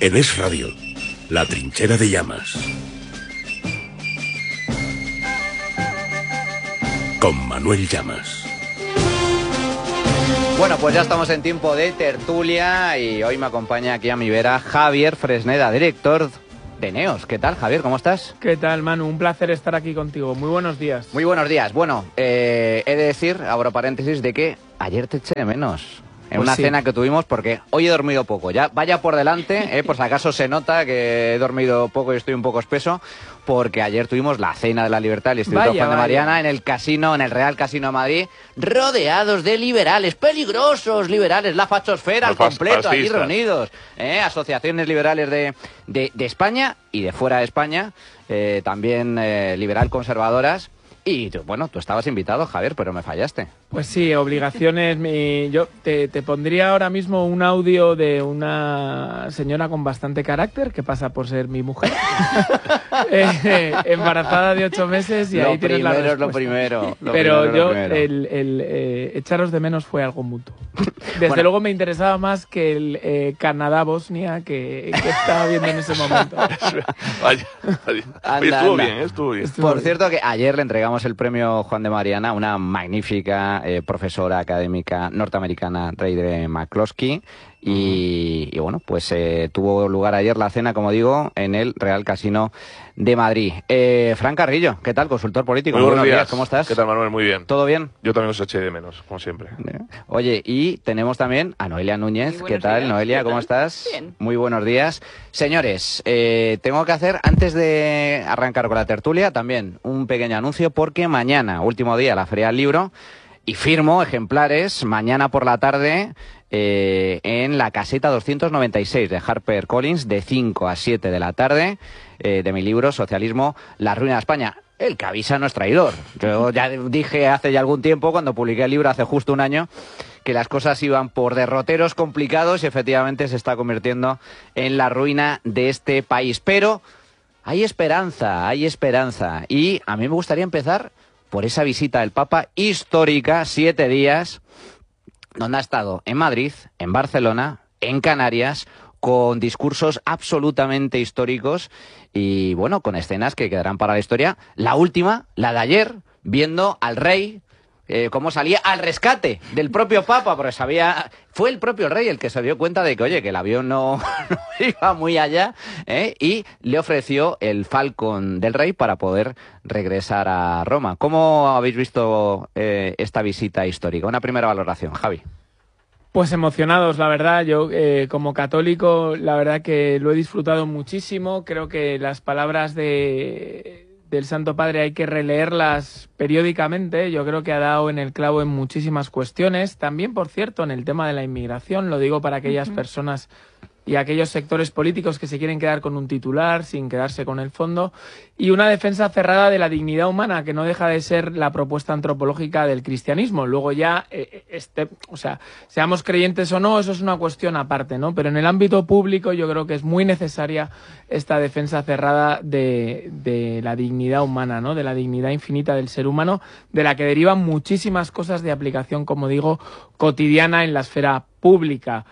En Es Radio, La Trinchera de Llamas. Con Manuel Llamas. Bueno, pues ya estamos en tiempo de tertulia y hoy me acompaña aquí a mi vera Javier Fresneda, director de Neos. ¿Qué tal, Javier? ¿Cómo estás? ¿Qué tal, Manu? Un placer estar aquí contigo. Muy buenos días. Muy buenos días. Bueno, he de decir, abro paréntesis, de que ayer te eché de menos. En Pues una sí. cena que tuvimos, porque hoy he dormido poco. Ya vaya por delante, por si acaso se nota que he dormido poco y estoy un poco espeso, porque ayer tuvimos la Cena de la Libertad del Instituto Vaya, Juan de vaya. Mariana en el casino, en el Real Casino de Madrid, rodeados de liberales, peligrosos liberales, la fachosfera al completo, allí fascistas. reunidos. Asociaciones liberales de España y de fuera de España, también liberal conservadoras. Y bueno, tú estabas invitado, Javier, pero me fallaste. Pues sí, obligaciones. Yo te pondría ahora mismo un audio de una señora con bastante carácter que pasa por ser mi mujer, embarazada de 8 meses y ahí tienes la respuesta. Es lo primero. Pero yo, el echaros de menos fue algo mutuo. Desde Bueno. luego me interesaba más que el Canadá-Bosnia que estaba viendo en ese momento. Vaya. Oye, Anda, estuvo anda. bien, estuvo bien. Por cierto, que ayer le entregamos el premio Juan de Mariana, una magnífica profesora académica norteamericana, Reidre McCloskey, y bueno, pues tuvo lugar ayer la cena, como digo, en el Real Casino de Madrid. Fran Carrillo, ¿qué tal? Consultor político. Muy buenos días. ¿Cómo estás? ¿Qué tal, Manuel? Muy bien. ¿Todo bien? Yo también os eché de menos, como siempre. Oye, y tenemos también a Noelia Núñez. Muy ¿Qué buenos tal, días. Noelia? ¿Qué ¿Cómo tal? estás? Bien. Muy buenos días. Señores, tengo que hacer, antes de arrancar con la tertulia, también un pequeño anuncio, porque mañana, último día, la Feria del Libro, y firmo ejemplares mañana por la tarde en la caseta 296 de HarperCollins, de 5 a 7 de la tarde, de mi libro Socialismo, la ruina de España. El que avisa no es traidor. Yo ya dije hace ya algún tiempo, cuando publiqué el libro hace justo un año, que las cosas iban por derroteros complicados y efectivamente se está convirtiendo en la ruina de este país. Pero hay esperanza, hay esperanza. Y a mí me gustaría empezar por esa visita del Papa histórica, 7 días, donde ha estado en Madrid, en Barcelona, en Canarias, con discursos absolutamente históricos y, bueno, con escenas que quedarán para la historia. La última, la de ayer, viendo al rey, cómo salía al rescate del propio Papa, porque fue el propio rey el que se dio cuenta de que, oye, que el avión no iba muy allá, y le ofreció el Falcon del rey para poder regresar a Roma. ¿Cómo habéis visto esta visita histórica? Una primera valoración, Javi. Pues emocionados, la verdad. Yo, como católico, la verdad que lo he disfrutado muchísimo. Creo que las palabras del Santo Padre hay que releerlas periódicamente. Yo creo que ha dado en el clavo en muchísimas cuestiones. También, por cierto, en el tema de la inmigración, lo digo para aquellas personas y aquellos sectores políticos que se quieren quedar con un titular sin quedarse con el fondo, y una defensa cerrada de la dignidad humana, que no deja de ser la propuesta antropológica del cristianismo. Luego ya, seamos creyentes o no, eso es una cuestión aparte, ¿no? Pero en el ámbito público yo creo que es muy necesaria esta defensa cerrada de la dignidad humana, ¿no? De la dignidad infinita del ser humano, de la que derivan muchísimas cosas de aplicación, como digo, cotidiana en la esfera pública.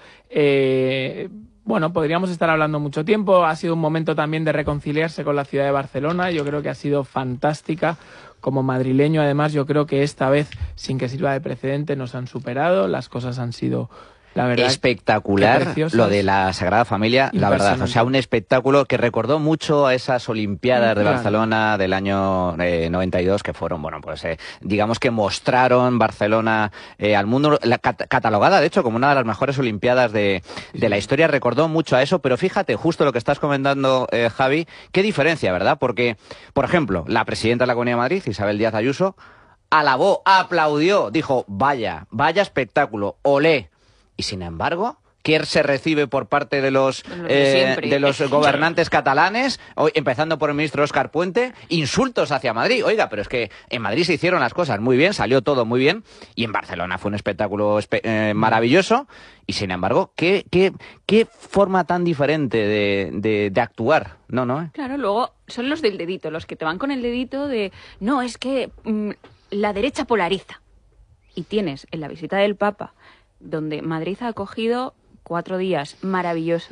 Bueno, podríamos estar hablando mucho tiempo. Ha sido un momento también de reconciliarse con la ciudad de Barcelona. Yo creo que ha sido fantástica. Como madrileño, además, yo creo que esta vez, sin que sirva de precedente, nos han superado. Las cosas han sido, la verdad, espectacular qué preciosas. lo de la Sagrada Familia, la verdad. O sea, Impresionante. un espectáculo que recordó mucho a esas Olimpiadas de Claro. Barcelona del año 92, que fueron, bueno, pues digamos que mostraron Barcelona al mundo, catalogada, de hecho, como una de las mejores Olimpiadas de la historia. Recordó mucho a eso, pero fíjate, justo lo que estás comentando, Javi, qué diferencia, ¿verdad? Porque, por ejemplo, la presidenta de la Comunidad de Madrid, Isabel Díaz Ayuso, alabó, aplaudió, dijo, vaya espectáculo, olé. Y sin embargo, ¿qué se recibe por parte de los gobernantes catalanes? Hoy, empezando por el ministro Óscar Puente, insultos hacia Madrid. Oiga, pero es que en Madrid se hicieron las cosas muy bien, salió todo muy bien, y en Barcelona fue un espectáculo maravilloso. Y sin embargo, ¿qué forma tan diferente de actuar? ¿No? Claro, luego son los del dedito, los que te van con el dedito de... No, es que la derecha polariza. Y tienes en la visita del Papa, donde Madrid ha acogido 4 días maravillosos,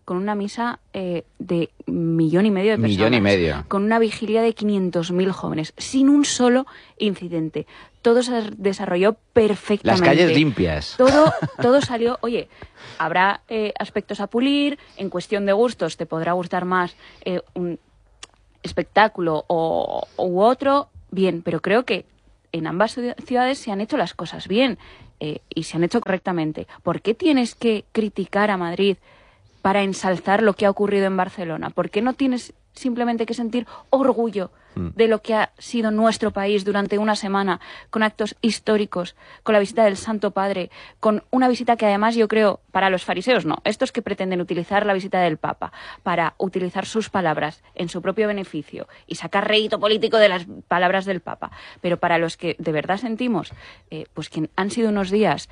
con una misa de 1,5 millones de personas. 1,5 millones. Con una vigilia de 500.000 jóvenes, sin un solo incidente. Todo se desarrolló perfectamente. Las calles limpias. Todo salió... Oye, habrá aspectos a pulir, en cuestión de gustos te podrá gustar más un espectáculo u otro, bien, pero creo que en ambas ciudades se han hecho las cosas bien y se han hecho correctamente. ¿Por qué tienes que criticar a Madrid para ensalzar lo que ha ocurrido en Barcelona? ¿Por qué no tienes simplemente que sentir orgullo de lo que ha sido nuestro país durante una semana, con actos históricos, con la visita del Santo Padre, con una visita que además yo creo, para los fariseos no, estos que pretenden utilizar la visita del Papa para utilizar sus palabras en su propio beneficio y sacar rédito político de las palabras del Papa, pero para los que de verdad sentimos pues que han sido unos días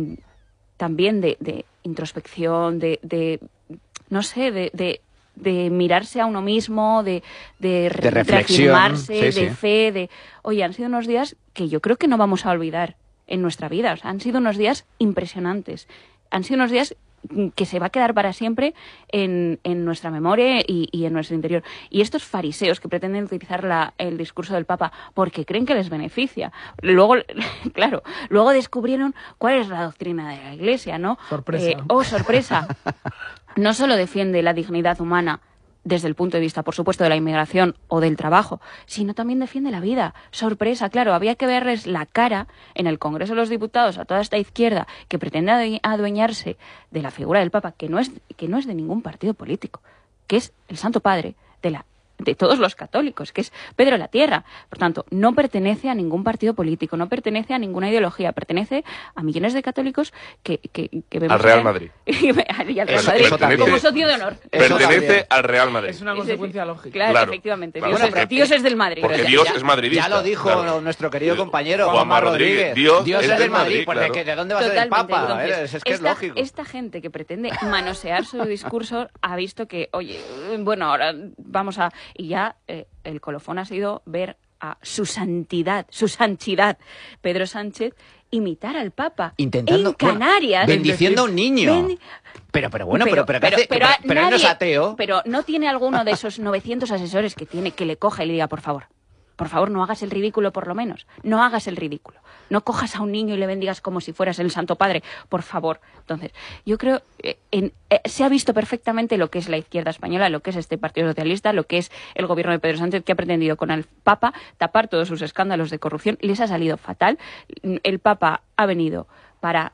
también de introspección, no sé, de mirarse a uno mismo, de reflexión, reafirmarse, sí, de fe, Oye, han sido unos días que yo creo que no vamos a olvidar en nuestra vida. O sea, han sido unos días impresionantes. Han sido unos días que se va a quedar para siempre en nuestra memoria y en nuestro interior. Y estos fariseos que pretenden utilizar el discurso del Papa porque creen que les beneficia. Luego, claro, luego descubrieron cuál es la doctrina de la Iglesia, ¿no? Sorpresa. Sorpresa. No solo defiende la dignidad humana desde el punto de vista, por supuesto, de la inmigración o del trabajo, sino también defiende la vida. Sorpresa, claro, había que verles la cara en el Congreso de los Diputados a toda esta izquierda que pretende adueñarse de la figura del Papa, que no es de ningún partido político, que es el Santo Padre de todos los católicos, que es Pedro la Tierra. Por tanto, no pertenece a ningún partido político, no pertenece a ninguna ideología, pertenece a millones de católicos que vemos al Real Madrid. y al Real Madrid como socio de honor. Pertenece al Real Madrid. Es una consecuencia lógica. Claro, efectivamente. Claro, Dios es del Madrid. Porque Dios es madridista. Ya lo dijo nuestro querido compañero Juanma Rodríguez. Dios es del Madrid. Claro. ¿De dónde va a ser el Papa? Entonces, Es que es lógico. Esta gente que pretende manosear su discurso ha visto que, oye, bueno, ahora vamos a... Y ya el colofón ha sido ver a su santidad, Pedro Sánchez, imitar al Papa intentando, en Canarias. Bendiciendo a un niño. Pero bueno, pero él no es ateo. Pero no tiene alguno de esos 900 asesores que tiene que le coja y le diga, por favor, no hagas el ridículo por lo menos. No hagas el ridículo. No cojas a un niño y le bendigas como si fueras el Santo Padre. Por favor. Entonces, yo creo se ha visto perfectamente lo que es la izquierda española, lo que es este Partido Socialista, lo que es el gobierno de Pedro Sánchez, que ha pretendido con el Papa tapar todos sus escándalos de corrupción. Les ha salido fatal. El Papa ha venido para...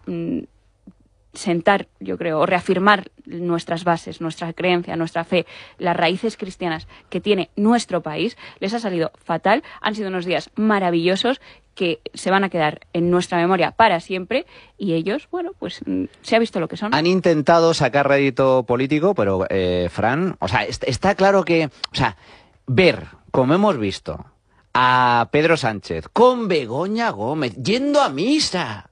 sentar, yo creo, o reafirmar nuestras bases, nuestra creencia, nuestra fe, las raíces cristianas que tiene nuestro país. Les ha salido fatal. Han sido unos días maravillosos que se van a quedar en nuestra memoria para siempre y ellos, bueno, pues se ha visto lo que son. Han intentado sacar rédito político, pero, Fran, o sea, está claro que, o sea, ver, como hemos visto, a Pedro Sánchez con Begoña Gómez yendo a misa,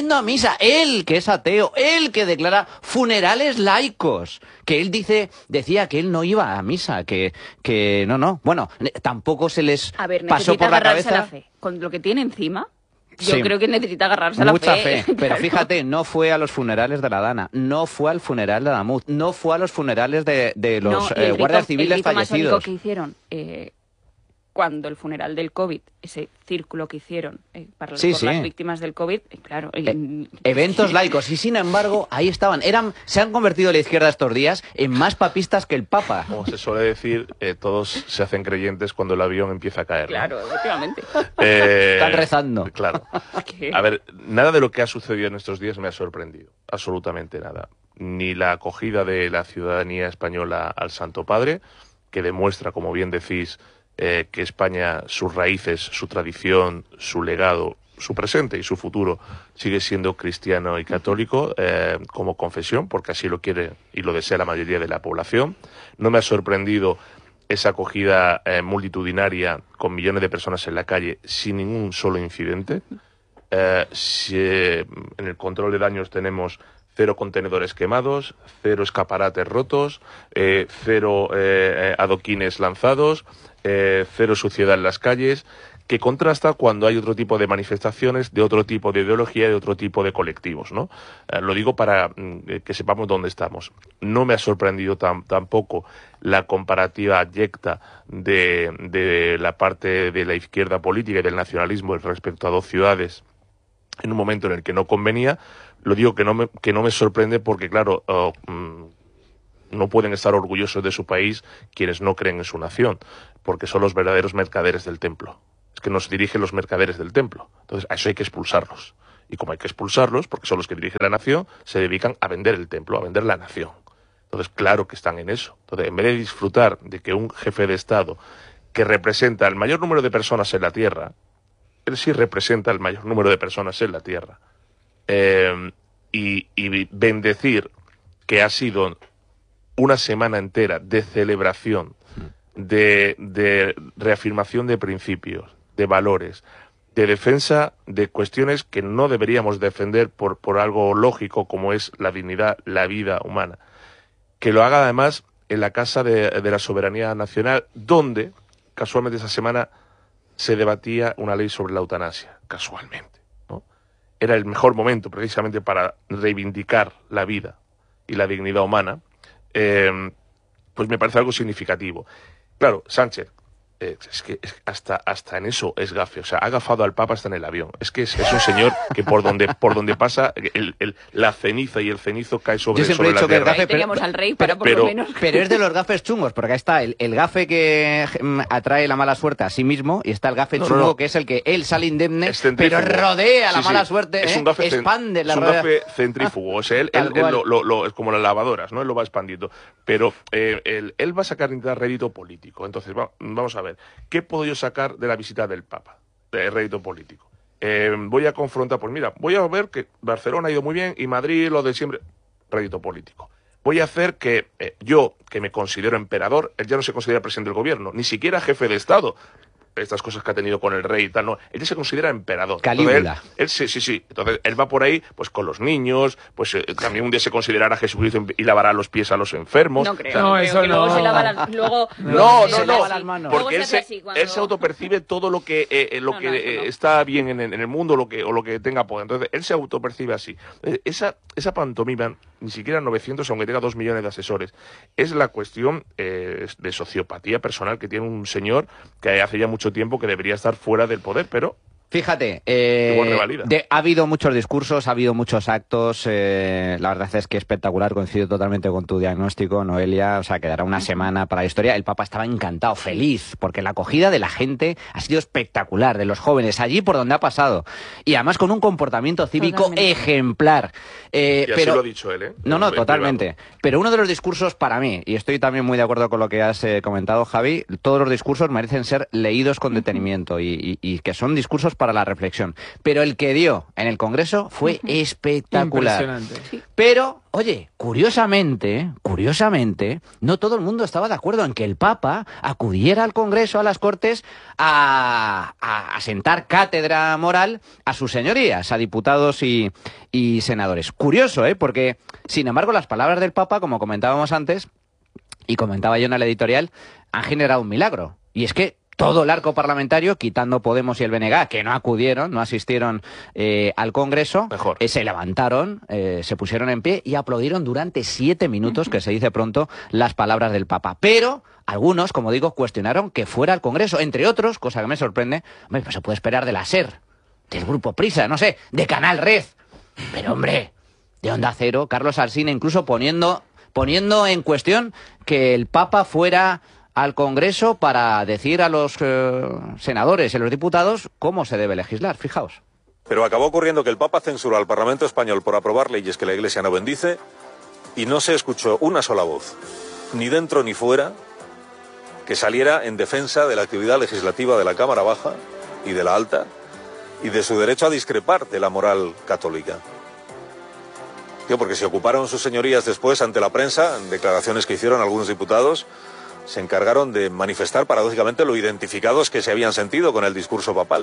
él que es ateo, él que declara funerales laicos, que él decía que él no iba a misa, que no, bueno, tampoco se les pasó por la cabeza. La fe. Con lo que tiene encima, yo Sí. creo que necesita agarrarse a la fe. Mucha fe, pero Claro. fíjate, no fue a los funerales de la Dana, no fue al funeral de Adamuz, no fue a los funerales de los No, y guardias civiles el rito masónico fallecidos. que hicieron cuando el funeral del COVID, ese círculo que hicieron por Sí, las sí. víctimas del COVID, claro. Eventos laicos, y sin embargo, ahí estaban. Se han convertido la izquierda estos días en más papistas que el Papa. Como se suele decir, todos se hacen creyentes cuando el avión empieza a caer, ¿no? Claro, efectivamente. Están rezando. Claro. ¿Qué? A ver, nada de lo que ha sucedido en estos días me ha sorprendido. Absolutamente nada. Ni la acogida de la ciudadanía española al Santo Padre, que demuestra, como bien decís, que España, sus raíces, su tradición, su legado, su presente y su futuro sigue siendo cristiano y católico como confesión, porque así lo quiere y lo desea la mayoría de la población. No me ha sorprendido esa acogida multitudinaria con millones de personas en la calle sin ningún solo incidente. Si en el control de daños tenemos 0 contenedores quemados, 0 escaparates rotos, 0 adoquines lanzados, 0 suciedad en las calles. que contrasta cuando hay otro tipo de manifestaciones, de otro tipo de ideología, de otro tipo de colectivos, ¿no? Lo digo para que sepamos dónde estamos. No me ha sorprendido tampoco la comparativa abyecta de la parte de la izquierda política y del nacionalismo respecto a dos ciudades en un momento en el que no convenía. Lo digo que no me sorprende porque, claro, no pueden estar orgullosos de su país quienes no creen en su nación, porque son los verdaderos mercaderes del templo. Es que nos dirigen los mercaderes del templo. Entonces, a eso hay que expulsarlos. Y como hay que expulsarlos, porque son los que dirigen la nación, se dedican a vender el templo, a vender la nación. Entonces, claro que están en eso. Entonces, en vez de disfrutar de que un jefe de Estado que representa el mayor número de personas en la Tierra, él sí representa el mayor número de personas en la Tierra, y bendecir que ha sido una semana entera de celebración, de reafirmación de principios, de valores, de defensa de cuestiones que no deberíamos defender por algo lógico como es la dignidad, la vida humana. Que lo haga además en la Casa de la Soberanía Nacional, donde casualmente esa semana se debatía una ley sobre la eutanasia, casualmente, ¿no? Era el mejor momento precisamente para reivindicar la vida y la dignidad humana, pues me parece algo significativo. Claro, Sánchez, es que hasta en eso es gafe. O sea, ha gafado al Papa hasta en el avión. Es que es un señor que por donde pasa, la ceniza y el cenizo cae sobre la tierra. Yo siempre he dicho que el gafe... Teníamos al rey, pero por lo menos... Pero es de los gafes chungos, porque ahí está el gafe que atrae la mala suerte a sí mismo, y está el gafe chungo, que es el que él sale indemne, pero rodea la mala suerte, es un gafe expande la rueda. Es un gafe centrífugo. O sea, él es como las lavadoras, ¿no? Él lo va expandiendo. Pero él va a sacar rédito político. Entonces, vamos a ver. ¿Qué puedo yo sacar de la visita del Papa? De rédito político. Voy a confrontar, pues mira, voy a ver que Barcelona ha ido muy bien y Madrid lo de siempre, rédito político. Voy a hacer que yo, que me considero emperador, él ya no se considera presidente del gobierno, ni siquiera jefe de Estado. Estas cosas que ha tenido con el rey y tal, no, él se considera emperador. Calígula. Él sí. Entonces, él va por ahí, pues con los niños, pues también un día se considerará a Jesucristo y lavará los pies a los enfermos. No creo. No, eso no. Luego se lava las manos. Porque él se autopercibe todo lo que está bien en el mundo, o lo que tenga poder. Entonces, él se autopercibe así. Esa pantomima, ni siquiera 900, aunque tenga 2 millones de asesores, es la cuestión de sociopatía personal que tiene un señor que hace ya mucho tiempo que debería estar fuera del poder, pero... Fíjate, ha habido muchos discursos, ha habido muchos actos, la verdad es que espectacular, coincido totalmente con tu diagnóstico, Noelia, o sea, quedará una semana para la historia. El Papa estaba encantado, feliz, porque la acogida de la gente ha sido espectacular, de los jóvenes, allí por donde ha pasado, y además con un comportamiento cívico ejemplar. Y así lo ha dicho él, ¿eh? No, totalmente. Pero uno de los discursos para mí, y estoy también muy de acuerdo con lo que has comentado, Javi, todos los discursos merecen ser leídos con detenimiento y que son discursos para la reflexión. Pero el que dio en el Congreso fue espectacular. Impresionante. Sí. Pero, oye, curiosamente, no todo el mundo estaba de acuerdo en que el Papa acudiera al Congreso, a las Cortes, a sentar cátedra moral a sus señorías, a diputados y senadores. Curioso, porque, sin embargo, las palabras del Papa, como comentábamos antes, y comentaba yo en el editorial, han generado un milagro. Y es que todo el arco parlamentario, quitando Podemos y el BNG, que no acudieron, no asistieron al Congreso, se levantaron, se pusieron en pie y aplaudieron durante 7 minutos, que se dice pronto, las palabras del Papa. Pero algunos, como digo, cuestionaron que fuera al Congreso, entre otros, cosa que me sorprende, hombre, pues se puede esperar de la SER, del Grupo Prisa, no sé, de Canal Red. Pero, hombre, de Onda Cero, Carlos Alsina, incluso poniendo en cuestión que el Papa fuera al Congreso para decir a los senadores y a los diputados cómo se debe legislar, fijaos. Pero acabó ocurriendo que el Papa censuró al Parlamento español por aprobar leyes que la Iglesia no bendice y no se escuchó una sola voz, ni dentro ni fuera, que saliera en defensa de la actividad legislativa de la Cámara Baja y de la Alta y de su derecho a discrepar de la moral católica. Porque se ocuparon sus señorías después ante la prensa, en declaraciones que hicieron algunos diputados, se encargaron de manifestar paradójicamente lo identificados que se habían sentido con el discurso papal.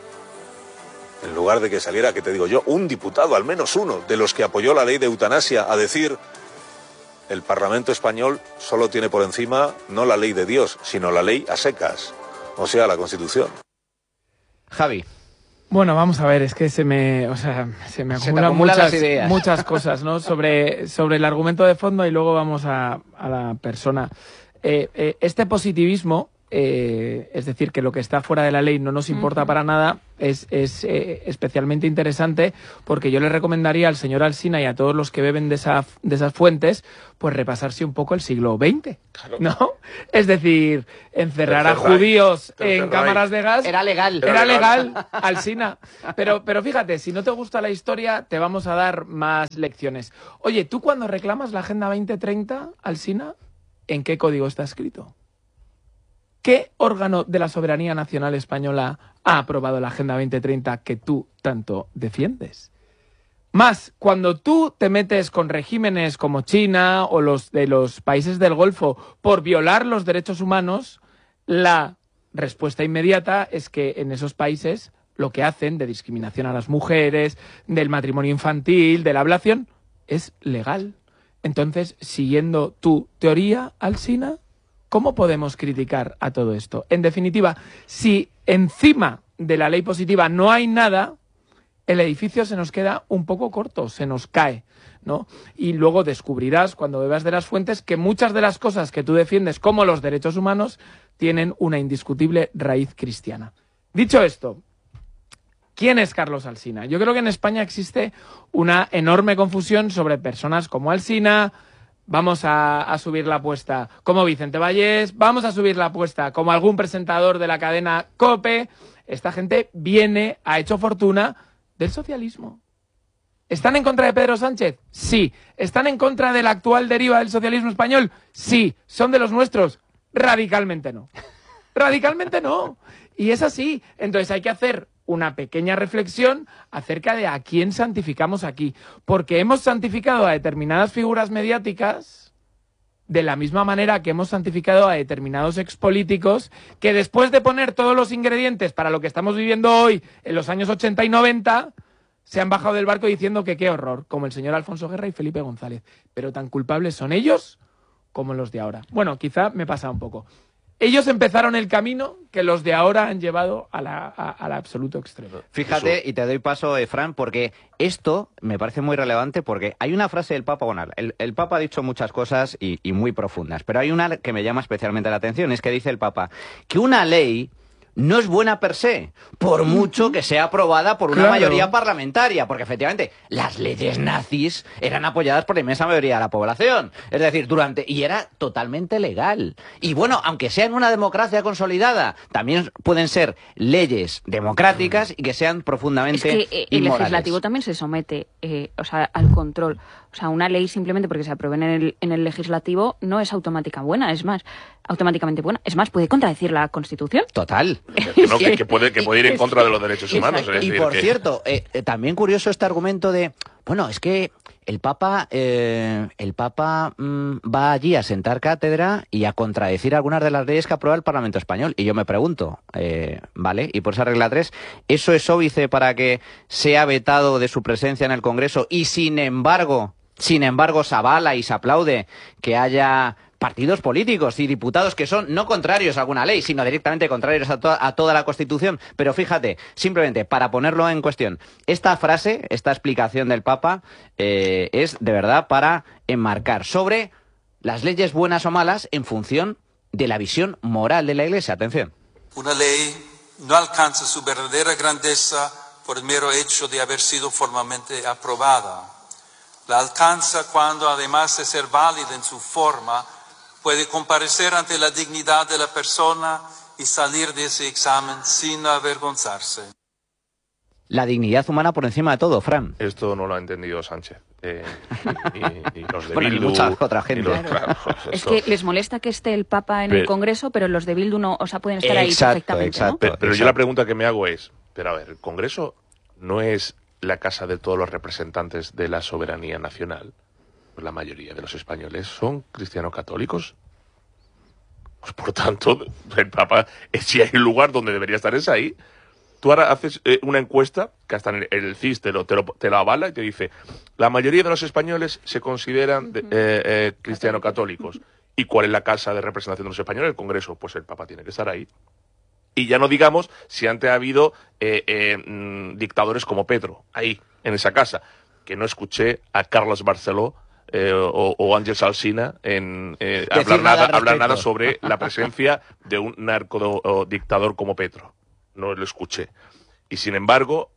En lugar de que saliera, que te digo yo, un diputado, al menos uno, de los que apoyó la ley de eutanasia, a decir: el Parlamento español solo tiene por encima no la ley de Dios, sino la ley a secas, o sea, la Constitución. Javi. Bueno, vamos a ver, es que se me acumulan muchas cosas, ¿no? sobre el argumento de fondo y luego vamos a la persona. Este positivismo, es decir, que lo que está fuera de la ley no nos importa para nada, es especialmente interesante porque yo le recomendaría al señor Alsina y a todos los que beben de esas fuentes, pues repasarse un poco el siglo XX, ¿no? Es decir, encerrar a judíos en cámaras de gas... Era legal. Era legal, Alsina. Pero fíjate, si no te gusta la historia, te vamos a dar más lecciones. Oye, ¿tú cuando reclamas la Agenda 2030, Alsina, en qué código está escrito? ¿Qué órgano de la soberanía nacional española ha aprobado la Agenda 2030 que tú tanto defiendes? Más, cuando tú te metes con regímenes como China o los de los países del Golfo por violar los derechos humanos, la respuesta inmediata es que en esos países lo que hacen de discriminación a las mujeres, del matrimonio infantil, de la ablación, es legal. Entonces, siguiendo tu teoría, Alsina, ¿cómo podemos criticar a todo esto? En definitiva, si encima de la ley positiva no hay nada, el edificio se nos queda un poco corto, se nos cae, ¿no? Y luego descubrirás, cuando bebas de las fuentes, que muchas de las cosas que tú defiendes, como los derechos humanos, tienen una indiscutible raíz cristiana. Dicho esto, ¿quién es Carlos Alsina? Yo creo que en España existe una enorme confusión sobre personas como Alsina. Vamos a subir la apuesta como Vicente Vallés, vamos a subir la apuesta como algún presentador de la cadena COPE. Esta gente ha hecho fortuna del socialismo. ¿Están en contra de Pedro Sánchez? Sí. ¿Están en contra de la actual deriva del socialismo español? Sí. ¿Son de los nuestros? Radicalmente no. Radicalmente no. Y es así. Entonces hay que hacer una pequeña reflexión acerca de a quién santificamos aquí. Porque hemos santificado a determinadas figuras mediáticas de la misma manera que hemos santificado a determinados expolíticos que después de poner todos los ingredientes para lo que estamos viviendo hoy en los años 80 y 90 se han bajado del barco diciendo que qué horror, como el señor Alfonso Guerra y Felipe González. Pero tan culpables son ellos como los de ahora. Bueno, quizá me pasa un poco. Ellos empezaron el camino que los de ahora han llevado al absoluto extremo. Fíjate, y te doy paso, Fran, porque esto me parece muy relevante porque hay una frase del Papa, bueno, el Papa ha dicho muchas cosas y muy profundas, pero hay una que me llama especialmente la atención, es que dice el Papa que una ley no es buena per se, por mucho que sea aprobada por una mayoría parlamentaria, porque efectivamente las leyes nazis eran apoyadas por la inmensa mayoría de la población, es decir, y era totalmente legal. Y bueno, aunque sea en una democracia consolidada, también pueden ser leyes democráticas y que sean profundamente el inmorales. legislativo también se somete al control. O sea, una ley simplemente porque se apruebe en el legislativo no es automáticamente buena. Es más, puede contradecir la Constitución. Total. Que puede ir en contra de los derechos humanos. Es decir, y por cierto, también curioso este argumento de, bueno, es que el Papa va allí a sentar cátedra y a contradecir algunas de las leyes que aprueba el Parlamento español. Y yo me pregunto, ¿vale? Y por esa regla 3, ¿eso es óbice para que sea vetado de su presencia en el Congreso y sin embargo se avala y se aplaude que haya partidos políticos y diputados que son no contrarios a alguna ley, sino directamente contrarios a toda la Constitución? Pero fíjate, simplemente para ponerlo en cuestión, esta frase, esta explicación del Papa es de verdad para enmarcar sobre las leyes buenas o malas en función de la visión moral de la Iglesia. Atención. Una ley no alcanza su verdadera grandeza por el mero hecho de haber sido formalmente aprobada. La alcanza cuando, además de ser válida en su forma, puede comparecer ante la dignidad de la persona y salir de ese examen sin avergonzarse. La dignidad humana por encima de todo, Fran. Esto no lo ha entendido Sánchez. Y los de bueno, Bildu, y mucha otra gente. Es que les molesta que esté el Papa en el Congreso, pero los de Bildu no, pueden estar ahí perfectamente. Exacto, ¿no? Pero yo la pregunta que me hago es, pero a ver, el Congreso no es la casa de todos los representantes de la soberanía nacional. Pues la mayoría de los españoles son cristiano-católicos. Pues por tanto, el Papa, si hay un lugar donde debería estar, es ahí. Tú ahora haces una encuesta, que hasta en el CIS te lo avala y te dice, la mayoría de los españoles se consideran cristiano-católicos. ¿Y cuál es la casa de representación de los españoles? El Congreso. Pues el Papa tiene que estar ahí. Y ya no digamos si antes ha habido dictadores como Petro, ahí, en esa casa, que no escuché a Carles Barceló o Àngels Alsina hablar nada sobre la presencia de un narcodictador como Petro. No lo escuché. Y sin embargo,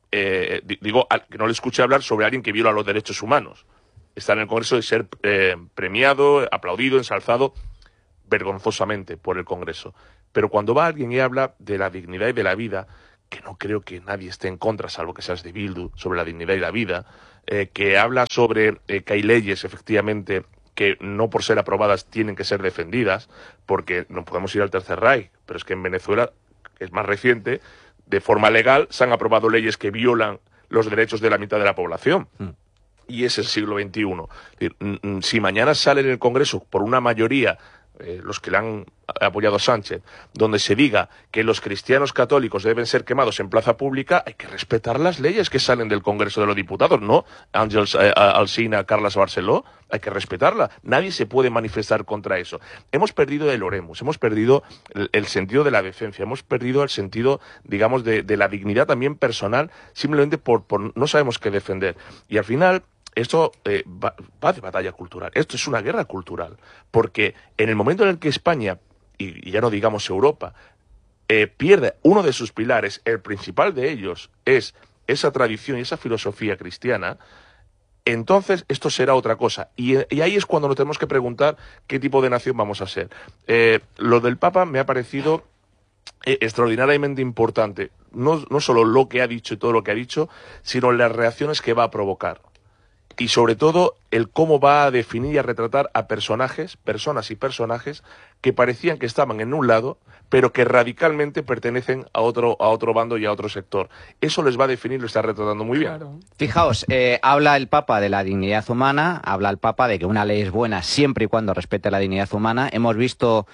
digo que no le escuché hablar sobre alguien que viola los derechos humanos. Está en el Congreso de ser premiado, aplaudido, ensalzado vergonzosamente por el Congreso. Pero cuando va alguien y habla de la dignidad y de la vida, que no creo que nadie esté en contra, salvo que seas de Bildu, sobre la dignidad y la vida, que habla sobre que hay leyes, efectivamente, que no por ser aprobadas tienen que ser defendidas, porque no podemos ir al Tercer Reich, pero es que en Venezuela, que es más reciente, de forma legal se han aprobado leyes que violan los derechos de la mitad de la población. Y es el siglo XXI. Es decir, si mañana sale en el Congreso por una mayoría, los que le han apoyado a Sánchez, donde se diga que los cristianos católicos deben ser quemados en plaza pública, hay que respetar las leyes que salen del Congreso de los Diputados, ¿no? Àngels Alsina, Carles Barceló, hay que respetarla. Nadie se puede manifestar contra eso. Hemos perdido el oremos, hemos perdido el sentido de la decencia, hemos perdido el sentido, digamos, de la dignidad también personal, simplemente por no sabemos qué defender. Y al final, esto va de batalla cultural. Esto es una guerra cultural. Porque en el momento en el que España, y ya no digamos Europa, pierde uno de sus pilares, el principal de ellos es esa tradición y esa filosofía cristiana, entonces esto será otra cosa. Y ahí es cuando nos tenemos que preguntar qué tipo de nación vamos a ser. Lo del Papa me ha parecido extraordinariamente importante. No solo lo que ha dicho y todo lo que ha dicho, sino las reacciones que va a provocar. Y sobre todo el cómo va a definir y a retratar a personajes, personas y personajes que parecían que estaban en un lado, pero que radicalmente pertenecen a otro bando y a otro sector. Eso les va a definir, lo está retratando muy bien. Claro. Fijaos, habla el Papa de la dignidad humana, habla el Papa de que una ley es buena siempre y cuando respete la dignidad humana. Hemos visto,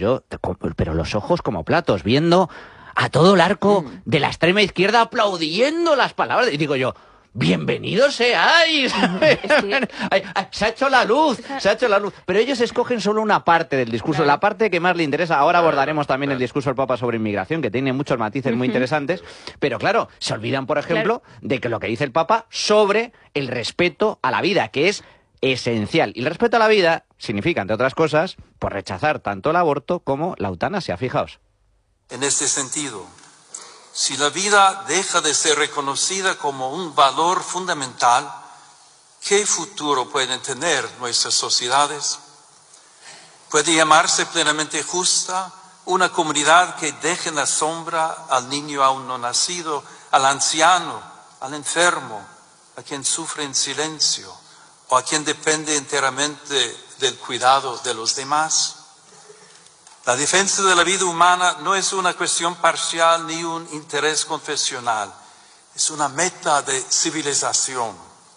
pero los ojos como platos, viendo a todo el arco de la extrema izquierda aplaudiendo las palabras. Y digo yo, ¡bienvenidos seáis! Se ha hecho la luz, Pero ellos escogen solo una parte del discurso, la parte que más le interesa. Ahora abordaremos también el discurso del Papa sobre inmigración, que tiene muchos matices muy interesantes. Pero claro, se olvidan, por ejemplo, de que lo que dice el Papa sobre el respeto a la vida, que es esencial. Y el respeto a la vida significa, entre otras cosas, pues rechazar tanto el aborto como la eutanasia. Fijaos. En este sentido, si la vida deja de ser reconocida como un valor fundamental, ¿qué futuro pueden tener nuestras sociedades? ¿Puede llamarse plenamente justa una comunidad que deje en la sombra al niño aún no nacido, al anciano, al enfermo, a quien sufre en silencio o a quien depende enteramente del cuidado de los demás? La defensa de la vida humana no es una cuestión parcial ni un interés confesional, es una meta de civilización.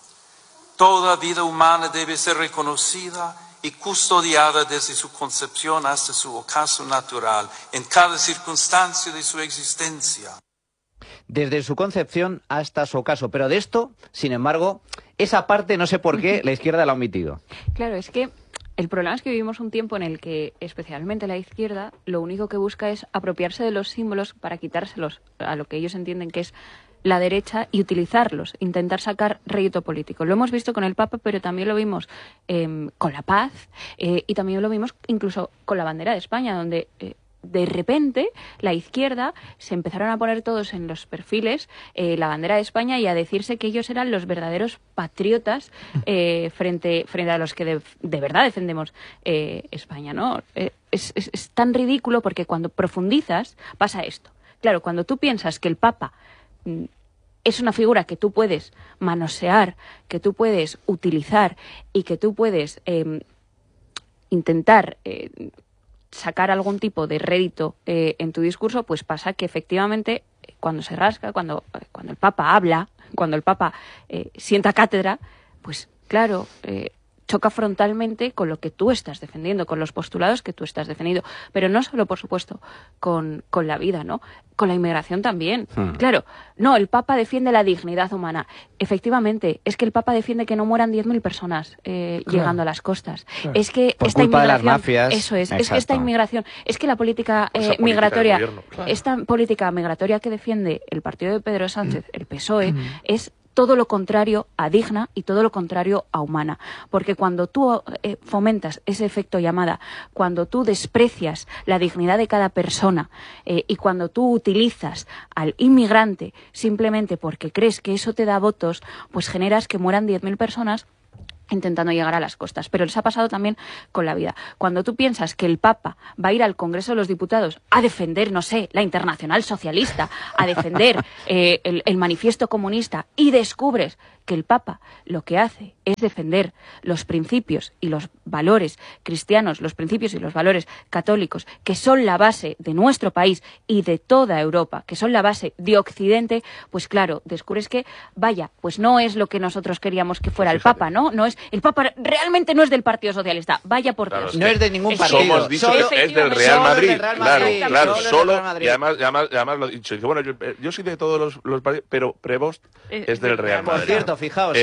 Toda vida humana debe ser reconocida y custodiada desde su concepción hasta su ocaso natural, en cada circunstancia de su existencia. Desde su concepción hasta su ocaso. Pero de esto, sin embargo, esa parte no sé por qué la izquierda la ha omitido. Claro, es que el problema es que vivimos un tiempo en el que, especialmente la izquierda, lo único que busca es apropiarse de los símbolos para quitárselos a lo que ellos entienden que es la derecha y utilizarlos, intentar sacar rédito político. Lo hemos visto con el Papa, pero también lo vimos con la paz y también lo vimos incluso con la bandera de España, donde de repente la izquierda se empezaron a poner todos en los perfiles la bandera de España y a decirse que ellos eran los verdaderos patriotas frente a los que de verdad defendemos España, ¿no? Es tan ridículo porque cuando profundizas pasa esto. Claro, cuando tú piensas que el Papa es una figura que tú puedes manosear, que tú puedes utilizar y que tú puedes intentar sacar algún tipo de rédito en tu discurso, pues pasa que efectivamente cuando se rasca, cuando el Papa habla, cuando el Papa sienta cátedra, pues claro, choca frontalmente con lo que tú estás defendiendo, con los postulados que tú estás defendiendo. Pero no solo, por supuesto, con la vida, ¿no? Con la inmigración también. Claro, no, el Papa defiende la dignidad humana. Efectivamente, es que el Papa defiende que no mueran 10.000 personas llegando a las costas. Claro. Es que Por esta culpa de las inmigración... mafias. Eso es que Exacto. esta inmigración... Es que la política Esa política de migratoria... gobierno, claro. Esta política migratoria que defiende el partido de Pedro Sánchez, el PSOE, es todo lo contrario a digna y todo lo contrario a humana. Porque cuando tú fomentas ese efecto llamada, cuando tú desprecias la dignidad de cada persona y cuando tú utilizas al inmigrante simplemente porque crees que eso te da votos, pues generas que mueran 10.000 personas intentando llegar a las costas. Pero les ha pasado también con la vida. Cuando tú piensas que el Papa va a ir al Congreso de los Diputados a defender, no sé, la Internacional Socialista, a defender el Manifiesto Comunista, y descubres que el Papa lo que hace es defender los principios y los valores cristianos, los principios y los valores católicos, que son la base de nuestro país y de toda Europa, que son la base de Occidente, pues claro, descubres que, vaya, pues no es lo que nosotros queríamos que fuera el Papa, ¿no? No es, el Papa realmente no es del Partido Socialista, vaya por Claro, Dios. es No es de ningún Es partido. Somos dicho Solo- que es del Real solo Madrid. del Real Claro, Madrid. claro, Solo del solo. Real Madrid. Y además lo he dicho. Dice, bueno, yo soy de todos los partidos, pero Prevost es del Real Por Madrid. cierto, fijaos,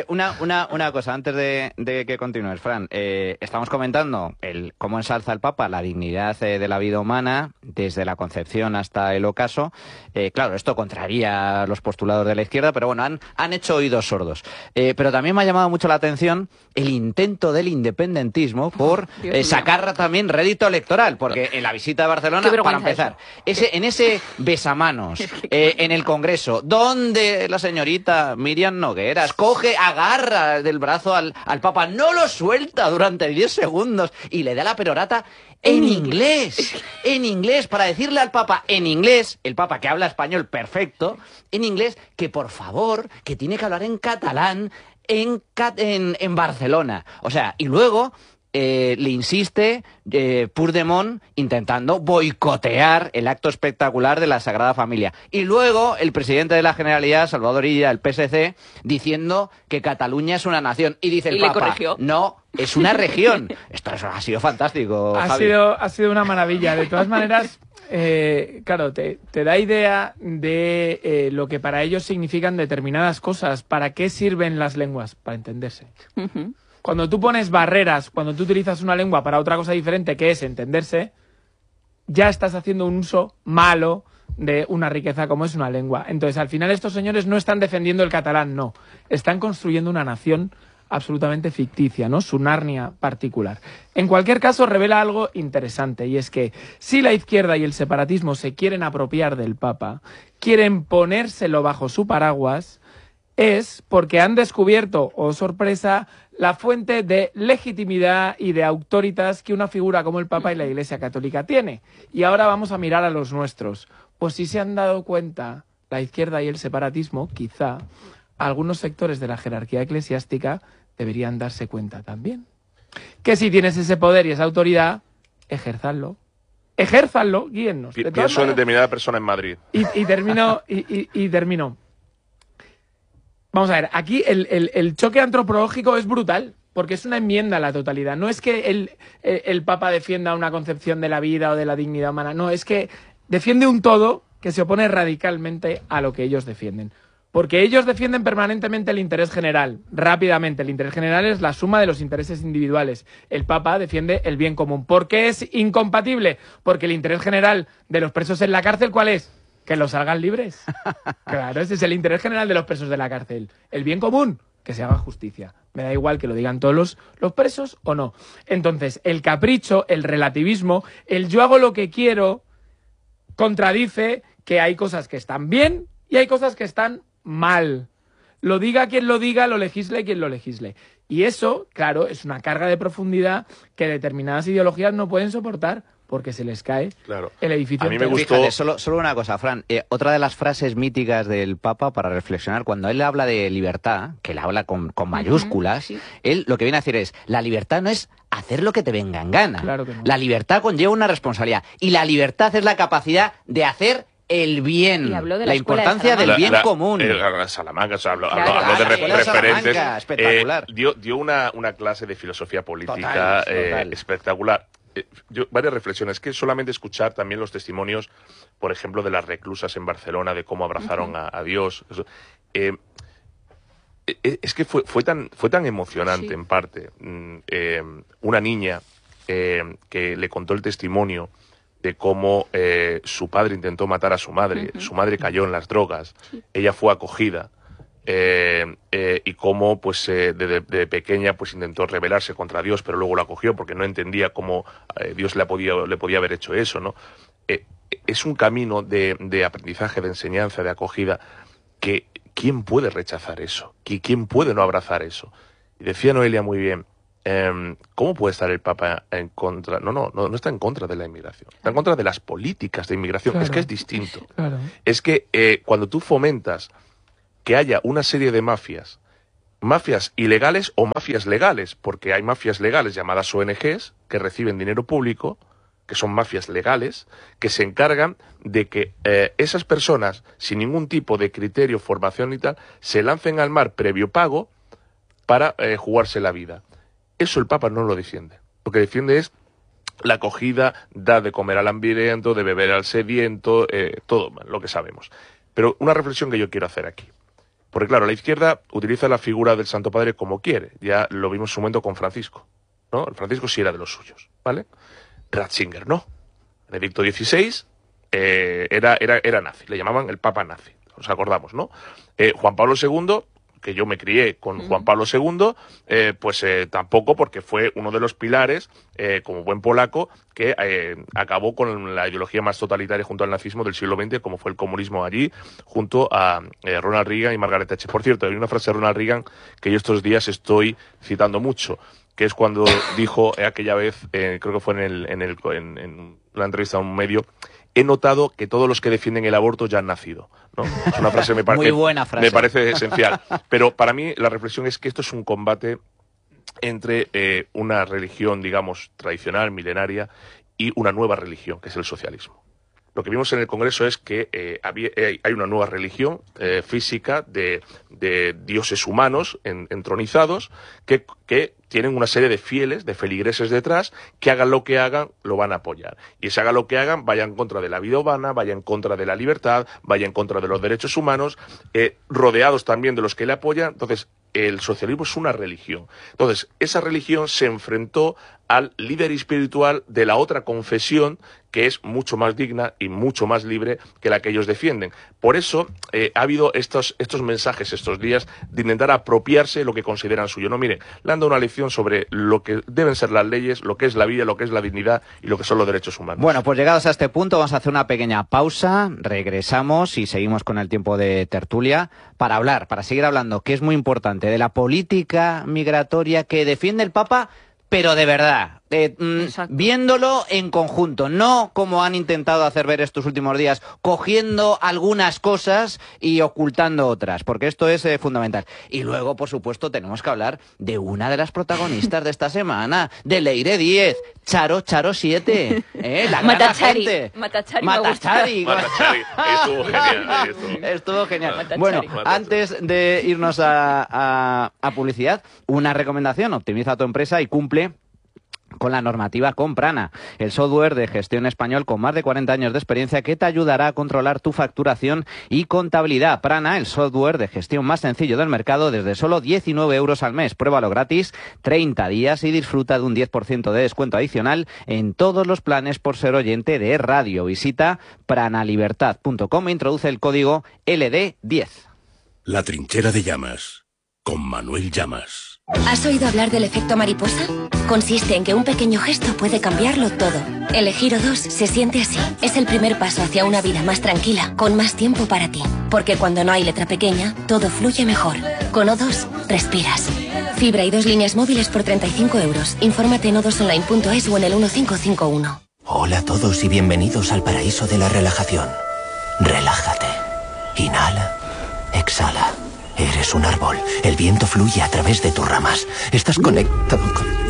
una cosa antes de que continúes, Fran. Estamos comentando cómo ensalza el Papa la dignidad de la vida humana desde la concepción hasta el ocaso. Claro, esto contraría los postulados de la izquierda, pero bueno, han hecho oídos sordos. Pero también me ha llamado mucho la atención el intento del independentismo por Dios mío. sacar también rédito electoral, porque en la visita a Barcelona, Qué vergüenza para empezar, en ese besamanos en el Congreso, donde la señorita Miriam Nogueras agarra del brazo al Papa, no lo suelta durante 10 segundos y le da la perorata en inglés, para decirle al Papa en inglés, el Papa que habla español perfecto, en inglés, que por favor, que tiene que hablar en catalán en Barcelona. O sea, y luego le insiste Puigdemont intentando boicotear el acto espectacular de la Sagrada Familia. Y luego el presidente de la Generalitat, Salvador Illa, el PSC, diciendo que Cataluña es una nación. Y dice el Y le Papa, corrigió. no, es una región. Esto ha sido fantástico, Javi. Ha sido una maravilla. De todas maneras, claro, te da idea de lo que para ellos significan determinadas cosas. ¿Para qué sirven las lenguas? Para entenderse. Ujú. Cuando tú pones barreras, cuando tú utilizas una lengua para otra cosa diferente, que es entenderse, ya estás haciendo un uso malo de una riqueza como es una lengua. Entonces, al final estos señores no están defendiendo el catalán, no. Están construyendo una nación absolutamente ficticia, ¿no? Su Narnia particular. En cualquier caso, revela algo interesante, y es que si la izquierda y el separatismo se quieren apropiar del Papa, quieren ponérselo bajo su paraguas, es porque han descubierto, oh sorpresa, la fuente de legitimidad y de autoritas que una figura como el Papa y la Iglesia Católica tiene. Y ahora vamos a mirar a los nuestros. Pues si se han dado cuenta la izquierda y el separatismo, quizá algunos sectores de la jerarquía eclesiástica deberían darse cuenta también. Que si tienes ese poder y esa autoridad, ejérzanlo. Ejérzanlo, guíennos. De todas Pienso en maneras- determinada persona en Madrid. y termino. Vamos a ver, aquí el choque antropológico es brutal, porque es una enmienda a la totalidad. No es que el Papa defienda una concepción de la vida o de la dignidad humana, no, es que defiende un todo que se opone radicalmente a lo que ellos defienden. Porque ellos defienden permanentemente el interés general, rápidamente. El interés general es la suma de los intereses individuales. El Papa defiende el bien común. ¿Por qué es incompatible? Porque el interés general de los presos en la cárcel, ¿cuál es? Que los salgan libres. Claro, ese es el interés general de los presos de la cárcel. El bien común, que se haga justicia. Me da igual que lo digan todos los presos o no. Entonces, el capricho, el relativismo, el yo hago lo que quiero, contradice que hay cosas que están bien y hay cosas que están mal. Lo diga quien lo diga, lo legisle quien lo legisle. Y eso, claro, es una carga de profundidad que determinadas ideologías no pueden soportar, porque se les cae Claro. el edificio A mí me entero. gustó- Fíjate, solo una cosa, Fran. Otra de las frases míticas del Papa para reflexionar, cuando él habla de libertad, que la habla con mayúsculas, sí. él lo que viene a decir es, la libertad no es hacer lo que te venga en gana. Claro que no. La libertad conlleva una responsabilidad. Y la libertad es la capacidad de hacer el bien, Y habló de la la escuela de importancia del bien común. Salamanca, o sea, habló Claro, de la escuela de referentes. Salamanca, espectacular. Dio una clase de filosofía política Total. espectacular. Varias reflexiones, que solamente escuchar también los testimonios, por ejemplo, de las reclusas en Barcelona, de cómo abrazaron a Dios. Eso, es que fue tan emocionante, Sí. en parte, una niña que le contó el testimonio de cómo su padre intentó matar a su madre, su madre cayó en las drogas, ella fue acogida, y cómo pues de pequeña pues intentó rebelarse contra Dios, pero luego lo acogió porque no entendía cómo Dios le podía haber hecho eso, ¿no? Es un camino de aprendizaje, de enseñanza, de acogida, que ¿quién puede rechazar eso? ¿Quién puede no abrazar eso? Y decía Noelia muy bien, ¿cómo puede estar el Papa en contra? No está en contra de la inmigración, está en contra de las políticas de inmigración. Claro. Es que es distinto. Claro. Es que cuando tú fomentas que haya una serie de mafias ilegales o mafias legales, porque hay mafias legales llamadas ONGs que reciben dinero público, que son mafias legales, que se encargan de que esas personas, sin ningún tipo de criterio, formación y tal, se lancen al mar previo pago para jugarse la vida. Eso el Papa no lo defiende. Lo que defiende es la acogida, dar de comer al hambriento, de beber al sediento, todo lo que sabemos. Pero una reflexión que yo quiero hacer aquí. Porque claro, la izquierda utiliza la figura del Santo Padre como quiere. Ya lo vimos en su momento con Francisco, ¿no? El Francisco sí era de los suyos, ¿vale? Ratzinger no. Benedicto XVI era nazi, le llamaban el Papa nazi. Os acordamos, ¿no? Juan Pablo II, que yo me crié con Juan Pablo II, pues tampoco, porque fue uno de los pilares, como buen polaco, que acabó con la ideología más totalitaria junto al nazismo del siglo XX, como fue el comunismo allí, junto a Ronald Reagan y Margaret Thatcher. Por cierto, hay una frase de Ronald Reagan que yo estos días estoy citando mucho, que es cuando dijo aquella vez, creo que fue en una entrevista a un medio, he notado que todos los que defienden el aborto ya han nacido, ¿no? Es una frase Muy buena frase. me parece esencial. Pero para mí la reflexión es que esto es un combate entre una religión, digamos, tradicional, milenaria, y una nueva religión, que es el socialismo. Lo que vimos en el Congreso es que hay una nueva religión física de dioses humanos entronizados que tienen una serie de fieles, de feligreses detrás, que hagan lo que hagan, lo van a apoyar. Y ese haga lo que hagan, vaya en contra de la vida humana, vaya en contra de la libertad, vaya en contra de los derechos humanos, rodeados también de los que le apoyan. Entonces, el socialismo es una religión. Entonces, esa religión se enfrentó al líder espiritual de la otra confesión, que es mucho más digna y mucho más libre que la que ellos defienden. Por eso ha habido estos mensajes estos días de intentar apropiarse de lo que consideran suyo. No, miren, le han dado una lección sobre lo que deben ser las leyes, lo que es la vida, lo que es la dignidad y lo que son los derechos humanos. Bueno, pues llegados a este punto vamos a hacer una pequeña pausa, regresamos y seguimos con el tiempo de tertulia para seguir hablando, que es muy importante, de la política migratoria que defiende el Papa, pero de verdad, viéndolo en conjunto, no como han intentado hacer ver estos últimos días, cogiendo algunas cosas y ocultando otras, porque esto es fundamental. Y luego, por supuesto, tenemos que hablar de una de las protagonistas de esta semana, de Leire Díez, Charo 7, la gran Matachari. agente. Matachari. Matachari, estuvo genial. Estuvo genial. Matachari. Bueno, Matachari. antes de irnos a publicidad, una recomendación: optimiza tu empresa y cumple con la normativa con Prana, el software de gestión español con más de 40 años de experiencia que te ayudará a controlar tu facturación y contabilidad. Prana, el software de gestión más sencillo del mercado desde solo 19 euros al mes. Pruébalo gratis 30 días y disfruta de un 10% de descuento adicional en todos los planes por ser oyente de radio. Visita pranalibertad.com e introduce el código LD10. La trinchera de llamas, con Manuel Llamas. ¿Has oído hablar del efecto mariposa? Consiste en que un pequeño gesto puede cambiarlo todo. El Giro 2 se siente así. Es el primer paso hacia una vida más tranquila, con más tiempo para ti. Porque cuando no hay letra pequeña, todo fluye mejor. Con O2, respiras. Fibra y 2 líneas móviles por 35 euros. Infórmate en o2online.es o en el 1551. Hola a todos y bienvenidos al paraíso de la relajación. Relájate. Inhala. Exhala. Eres un árbol. El viento fluye a través de tus ramas. Estás conectado con...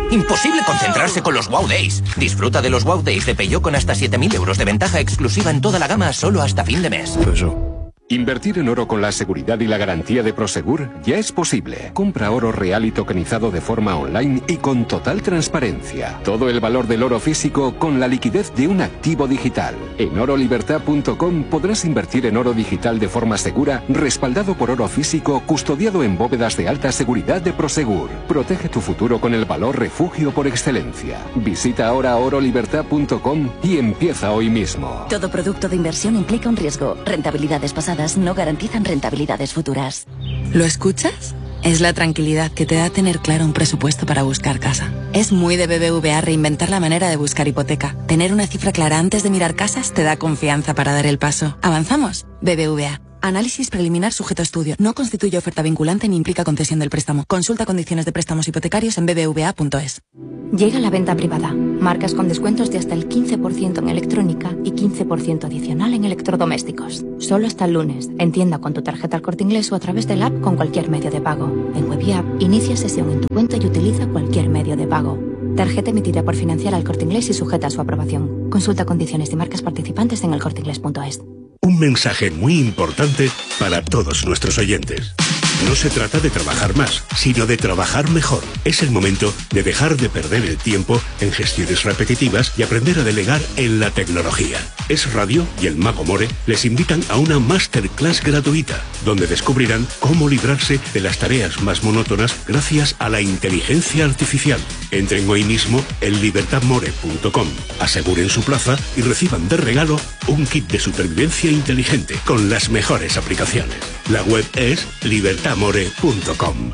Imposible concentrarse con los Wow Days. Disfruta de los Wow Days de Peugeot con hasta 7.000 euros de ventaja exclusiva en toda la gama solo hasta fin de mes. Invertir en oro con la seguridad y la garantía de Prosegur ya es posible. Compra oro real y tokenizado de forma online y con total transparencia. Todo el valor del oro físico con la liquidez de un activo digital. En orolibertad.com podrás invertir en oro digital de forma segura, respaldado por oro físico, custodiado en bóvedas de alta seguridad de Prosegur. Protege tu futuro con el valor refugio por excelencia. Visita ahora orolibertad.com y empieza hoy mismo. Todo producto de inversión implica un riesgo. Rentabilidades pasadas no garantizan rentabilidades futuras. ¿Lo escuchas? Es la tranquilidad que te da tener claro un presupuesto para buscar casa. Es muy de BBVA reinventar la manera de buscar hipoteca. Tener una cifra clara antes de mirar casas te da confianza para dar el paso. ¿Avanzamos? BBVA. Análisis preliminar sujeto a estudio. No constituye oferta vinculante ni implica concesión del préstamo. Consulta condiciones de préstamos hipotecarios en bbva.es. Llega la venta privada. Marcas con descuentos de hasta el 15% en electrónica y 15% adicional en electrodomésticos. Solo hasta el lunes. En tienda con tu tarjeta El Corte Inglés o a través del app con cualquier medio de pago. En web y app, inicia sesión en tu cuenta y utiliza cualquier medio de pago. Tarjeta emitida por Financiera El Corte Inglés y sujeta a su aprobación. Consulta condiciones y marcas participantes en elcorteinglés.es. Un mensaje muy importante para todos nuestros oyentes. No se trata de trabajar más, sino de trabajar mejor. Es el momento de dejar de perder el tiempo en gestiones repetitivas y aprender a delegar en la tecnología. Es Radio y el Mago More les invitan a una masterclass gratuita, donde descubrirán cómo librarse de las tareas más monótonas gracias a la inteligencia artificial. Entren hoy mismo en libertadmore.com, aseguren su plaza y reciban de regalo un kit de supervivencia inteligente con las mejores aplicaciones. La web es libertadmore.com.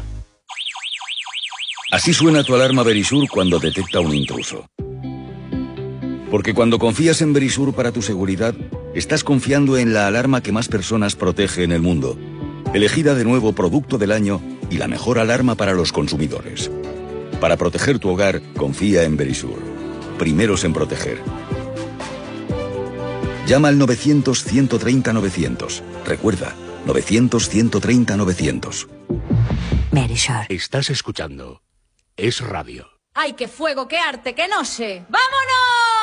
Así suena tu alarma Verisur cuando detecta un intruso. Porque cuando confías en Verisur para tu seguridad, estás confiando en la alarma que más personas protege en el mundo. Elegida de nuevo Producto del Año y la mejor alarma para los consumidores. Para proteger tu hogar, confía en Verisur. Primeros en proteger. Llama al 900-130-900. Recuerda, 900-130-900. Verisur. Estás escuchando Es Radio. ¡Ay, qué fuego, qué arte, qué noche! ¡Vámonos!